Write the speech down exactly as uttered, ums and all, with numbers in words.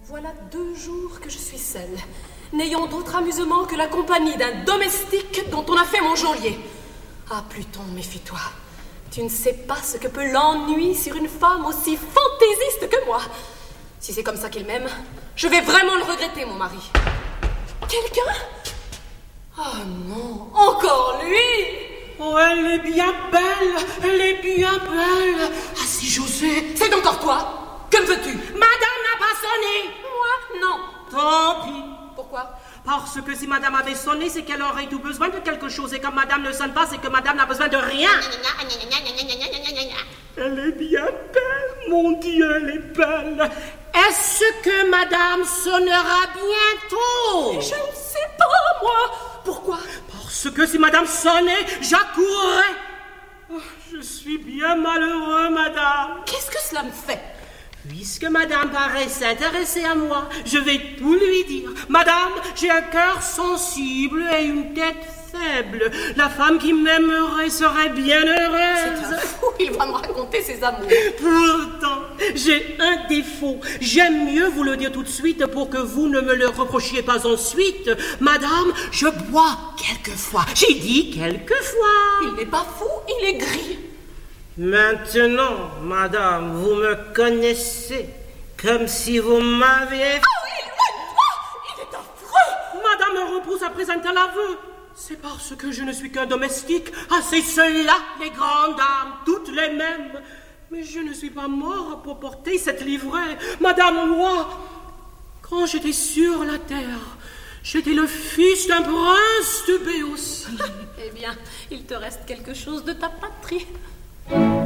Voilà deux jours que je suis seule, n'ayant d'autre amusement que la compagnie d'un domestique dont on a fait mon geôlier. Ah, Pluton, méfie-toi. Tu ne sais pas ce que peut l'ennui sur une femme aussi fantaisiste que moi. Si c'est comme ça qu'il m'aime, je vais vraiment le regretter, mon mari. Quelqu'un? Oh non, encore lui! Oh, elle est bien belle, elle est bien belle. Ah, si j'osais. C'est encore toi? Que me veux-tu? Madame n'a pas sonné. Moi, non. Tant pis. Pourquoi? Parce que si madame avait sonné, c'est qu'elle aurait eu besoin de quelque chose. Et comme madame ne sonne pas, c'est que madame n'a besoin de rien. Elle est bien belle, mon Dieu, elle est belle. Est-ce que madame sonnera bientôt? Je ne sais pas, moi. Pourquoi? Parce que si madame sonnait, j'accourrais. Oh, je suis bien malheureux, madame. Qu'est-ce que cela me fait? Puisque madame paraît s'intéresser à moi, je vais tout lui dire. Madame, j'ai un cœur sensible et une tête faible. La femme qui m'aimerait serait bien heureuse. C'est un fou, il va me raconter ses amours. Pourtant, j'ai un défaut. J'aime mieux vous le dire tout de suite pour que vous ne me le reprochiez pas ensuite. Madame, je bois quelquefois. J'ai dit quelquefois. Il n'est pas fou, il est gris. Maintenant, madame, vous me connaissez comme si vous m'aviez... Oh, il, il, il est affreux. Madame me repousse à présenter l'aveu. C'est parce que je ne suis qu'un domestique. Ah, c'est cela, les grandes dames, toutes les mêmes. Mais je ne suis pas mort pour porter cette livrée. Madame, moi, quand j'étais sur la terre, j'étais le fils d'un prince de Béotie. Eh bien, il te reste quelque chose de ta patrie.